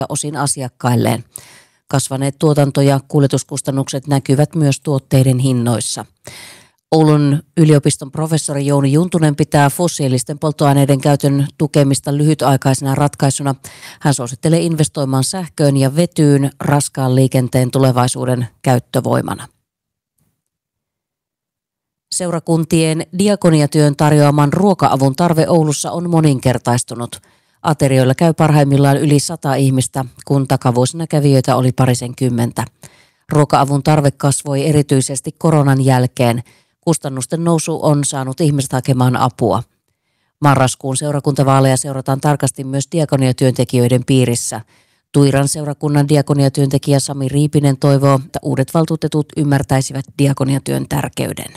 osin asiakkailleen. Kasvaneet tuotanto- ja kuljetuskustannukset näkyvät myös tuotteiden hinnoissa. Oulun yliopiston professori Jouni Juntunen pitää fossiilisten polttoaineiden käytön tukemista lyhytaikaisena ratkaisuna. Hän suosittelee investoimaan sähköön ja vetyyn raskaan liikenteen tulevaisuuden käyttövoimana. Seurakuntien diakoniatyön tarjoaman ruoka-avun tarve Oulussa on moninkertaistunut. Aterioilla käy parhaimmillaan yli 100 ihmistä, kun takavuosina kävijöitä oli parisenkymmentä. Ruoka-avun tarve kasvoi erityisesti koronan jälkeen. Kustannusten nousu on saanut ihmiset hakemaan apua. Marraskuun seurakuntavaaleja seurataan tarkasti myös diakoniatyöntekijöiden piirissä. Tuiran seurakunnan diakoniatyöntekijä Sami Riipinen toivoo, että uudet valtuutetut ymmärtäisivät diakoniatyön tärkeyden.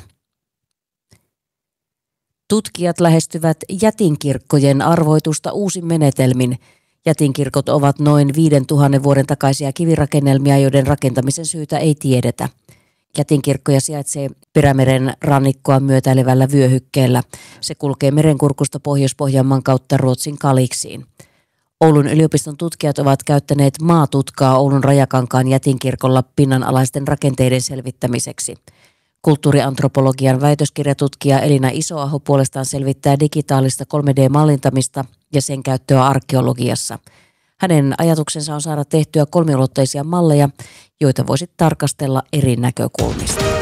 Tutkijat lähestyvät jätinkirkkojen arvoitusta uusin menetelmin. Jätinkirkot ovat noin 5000 vuoden takaisia kivirakennelmia, joiden rakentamisen syytä ei tiedetä. Jätinkirkkoja sijaitsee Perämeren rannikkoa myötäilevällä vyöhykkeellä. Se kulkee merenkurkusta Pohjois-Pohjanmaan kautta Ruotsin Kaliksiin. Oulun yliopiston tutkijat ovat käyttäneet maatutkaa Oulun Rajakankaan jätinkirkolla pinnanalaisten rakenteiden selvittämiseksi. Kulttuuriantropologian väitöskirjatutkija Elina Isoaho puolestaan selvittää digitaalista 3D-mallintamista ja sen käyttöä arkeologiassa. Hänen ajatuksensa on saada tehtyä kolmiulotteisia malleja, joita voisi tarkastella eri näkökulmista.